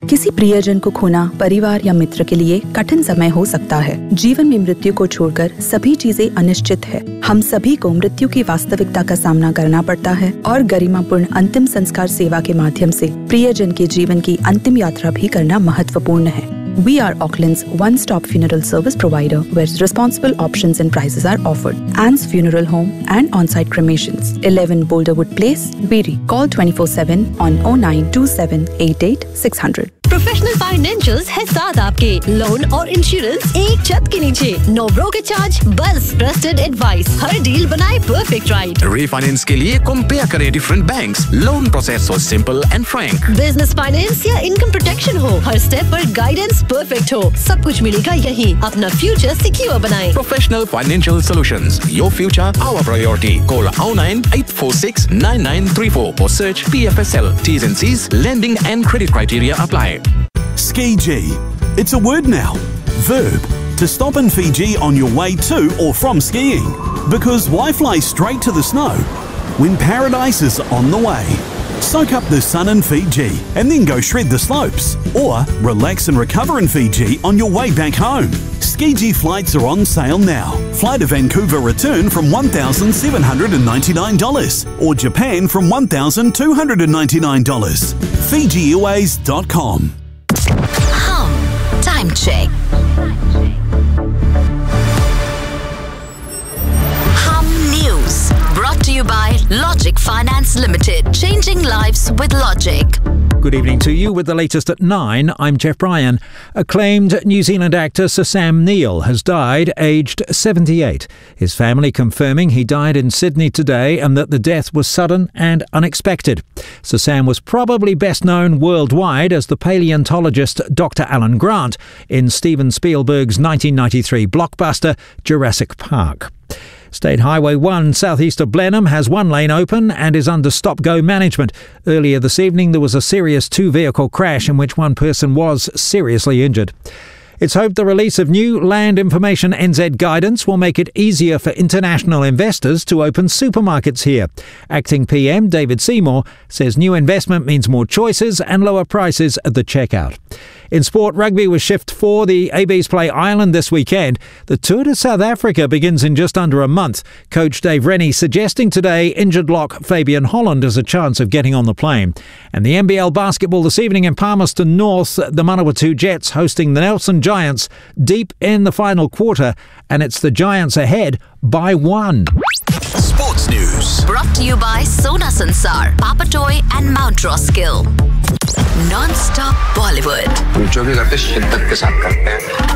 किसी प्रियजन को खोना परिवार या मित्र के लिए कठिन समय हो सकता है। जीवन में मृत्यु को छोड़कर सभी चीजें अनिश्चित है। हम सभी को मृत्यु की वास्तविकता का सामना करना पड़ता है और गरिमापूर्ण अंतिम संस्कार सेवा के माध्यम से प्रियजन के जीवन की अंतिम यात्रा भी करना महत्वपूर्ण है। We are Auckland's one-stop funeral service provider where responsible options and prices are offered. Anne's Funeral Home and on-site cremations. 11 Boulderwood Place, Beery. Call 24/7 on 092788 professional financials है साथ आपके। लोन और इंश्योरेंस एक छत के नीचे। नो ब्रोकर चार्ज, बस trusted advice. हर deal बनाए परफेक्ट राइट। रीफाइनेंस के लिए कंपेयर करें डिफरेंट बैंक्स। लोन प्रोसेस हो simple and Frank. Business finance या इनकम प्रोटेक्शन हो, हर स्टेप पर गाइडेंस परफेक्ट हो, सब कुछ मिलेगा यहीं। अपना फ्यूचर सिक्योर बनाएं। Professional financial solutions, your future our priority. Call 098469934 or search PFSL. T's and C's, lending and credit criteria apply. Skiji. It's a word now. Verb. To stop in Fiji on your way to or from skiing. Because why fly straight to the snow when paradise is on the way? Soak up the sun in Fiji and then go shred the slopes. Or relax and recover in Fiji on your way back home. Skiji flights are on sale now. Fly to Vancouver return from $1,799 or Japan from $1,299. FijiAirways.com. Time check. Hum News. Brought to you by Logic Finance Limited. Changing lives with Logic. Good evening to you with the latest at 9. I'm Jeff Bryan. Acclaimed New Zealand actor Sir Sam Neill has died aged 78. His family confirming he died in Sydney today and that the death was sudden and unexpected. Sir Sam was probably best known worldwide as the paleontologist Dr. Alan Grant in Steven Spielberg's 1993 blockbuster Jurassic Park. State Highway 1 southeast of Blenheim has one lane open and is under stop-go management. Earlier this evening there was a serious two-vehicle crash in which one person was seriously injured. It's hoped the release of new Land Information NZ guidance will make it easier for international investors to open supermarkets here. Acting PM David Seymour says new investment means more choices and lower prices at the checkout. In sport, rugby was shift 4. The ABs play Ireland this weekend. The tour to South Africa begins in just under a month. Coach Dave Rennie suggesting today injured lock Fabian Holland has a chance of getting on the plane. And the NBL basketball this evening in Palmerston North, the Manawatu Jets hosting the Nelson Giants deep in the final quarter, and it's the Giants ahead by 1. Sports News. Brought to you by Sona Sansar, Papatoy and Mount Roskill. Non-stop Bollywood. जो भी करते शिद्दत के साथ करते हैं